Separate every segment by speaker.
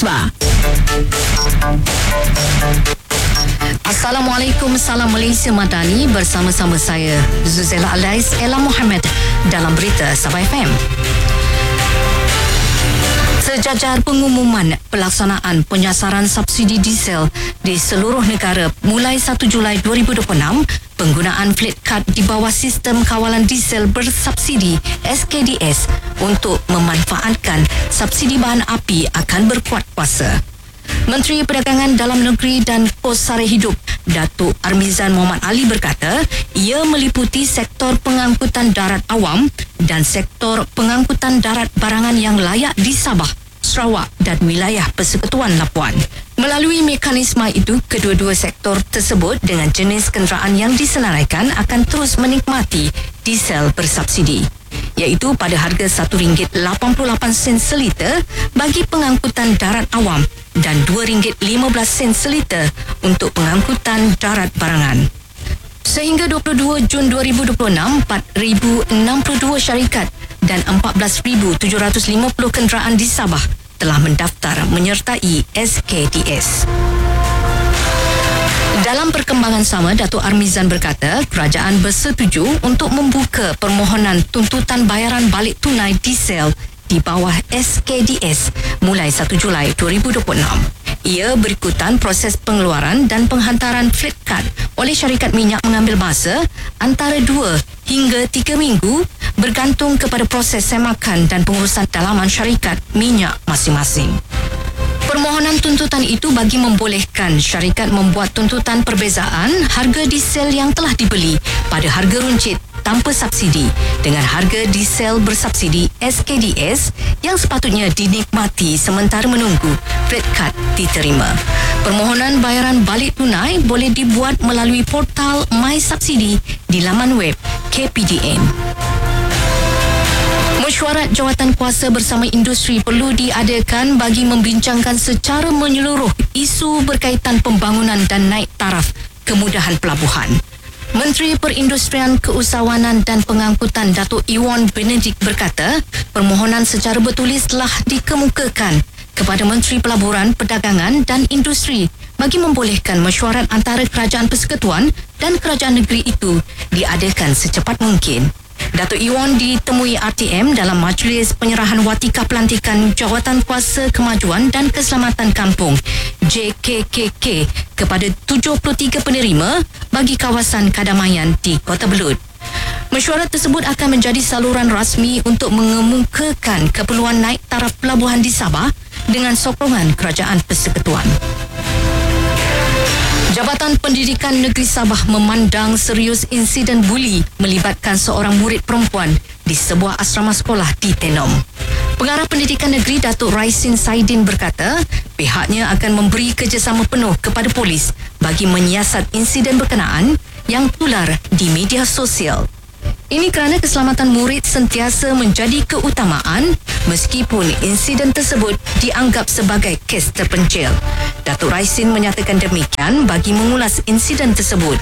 Speaker 1: Aguswa. Assalamualaikum, salam Malaysia Madani, bersama-sama saya Zuzela Alais Ella Muhammad dalam berita Sabah FM. Sejajar pengumuman pelaksanaan penyasaran subsidi diesel di seluruh negara mulai 1 Julai 2026, penggunaan fleet card di bawah sistem kawalan diesel bersubsidi SKDS untuk memanfaatkan subsidi bahan api akan berkuat kuasa. Menteri Perdagangan Dalam Negeri dan Pos Sara Hidup Datuk Armizan Muhammad Ali berkata, ia meliputi sektor pengangkutan darat awam dan sektor pengangkutan darat barangan yang layak di Sabah, Sarawak dan wilayah Persekutuan Labuan. Melalui mekanisme itu, kedua-dua sektor tersebut dengan jenis kenderaan yang disenaraikan akan terus menikmati diesel bersubsidi, iaitu pada harga RM1.88 seliter bagi pengangkutan darat awam dan RM2.15 seliter untuk pengangkutan darat barangan. Sehingga 22 Jun 2026, 4,062 syarikat dan 14,750 kenderaan di Sabah telah mendaftar menyertai SKDS. Dalam perkembangan sama, Datuk Armizan berkata, kerajaan bersetuju untuk membuka permohonan tuntutan bayaran balik tunai diesel di bawah SKDS mulai 1 Julai 2026. Ia berikutan proses pengeluaran dan penghantaran fleet card oleh syarikat minyak mengambil masa antara 2 hingga 3 minggu bergantung kepada proses semakan dan pengurusan dalaman syarikat minyak masing-masing. Permohonan tuntutan itu bagi membolehkan syarikat membuat tuntutan perbezaan harga diesel yang telah dibeli pada harga runcit tanpa subsidi dengan harga diesel bersubsidi SKDS yang sepatutnya dinikmati sementara menunggu fleet card diterima. Permohonan bayaran balik tunai boleh dibuat melalui portal My Subsidi di laman web KPDN. Mesyuarat jawatan kuasa bersama industri perlu diadakan bagi membincangkan secara menyeluruh isu berkaitan pembangunan dan naik taraf kemudahan pelabuhan. Menteri Perindustrian, Keusahawanan dan Pengangkutan Datuk Iwan Benedik berkata, permohonan secara bertulis telah dikemukakan kepada Menteri Pelaburan, Perdagangan dan Industri bagi membolehkan mesyuarat antara Kerajaan Persekutuan dan Kerajaan Negeri itu diadakan secepat mungkin. Datuk Iwan ditemui RTM dalam Majlis Penyerahan Watika Pelantikan Jawatan Kuasa Kemajuan dan Keselamatan Kampung JKKK kepada 73 penerima bagi kawasan Kadamaian di Kota Belud. Mesyuarat tersebut akan menjadi saluran rasmi untuk mengemukakan keperluan naik taraf pelabuhan di Sabah dengan sokongan Kerajaan Persekutuan. Jabatan Pendidikan Negeri Sabah memandang serius insiden buli melibatkan seorang murid perempuan di sebuah asrama sekolah di Tenom. Pengarah Pendidikan Negeri Datuk Raisin Saidin berkata, pihaknya akan memberi kerjasama penuh kepada polis bagi menyiasat insiden berkenaan yang tular di media sosial. Ini kerana keselamatan murid sentiasa menjadi keutamaan meskipun insiden tersebut dianggap sebagai kes terpencil. Datuk Raisin menyatakan demikian bagi mengulas insiden tersebut.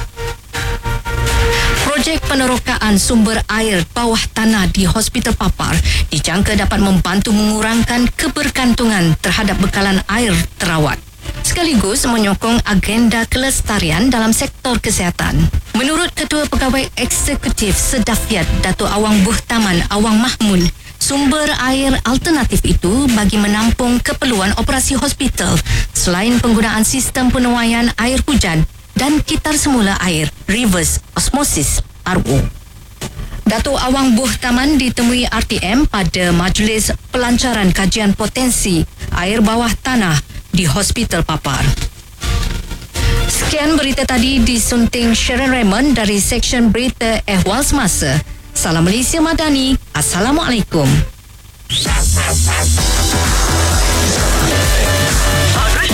Speaker 1: Projek penerokaan sumber air bawah tanah di Hospital Papar dijangka dapat membantu mengurangkan kebergantungan terhadap bekalan air terawat, sekaligus menyokong agenda kelestarian dalam sektor kesihatan. Menurut Ketua Pegawai Eksekutif Sedafiat Datuk Awang Buhtaman Awang Mahmud, sumber air alternatif itu bagi menampung keperluan operasi hospital selain penggunaan sistem penuaian air hujan dan kitar semula air reverse osmosis RO. Datuk Awang Buhtaman ditemui RTM pada Majlis Pelancaran Kajian Potensi Air Bawah Tanah di Hospital Papar. Sekian berita tadi disunting Sharon Raymond dari Seksyen Berita Ehwal Semasa. Salam Malaysia Madani. Assalamualaikum.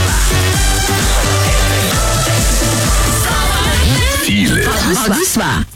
Speaker 2: Feel it.
Speaker 1: Aguswa.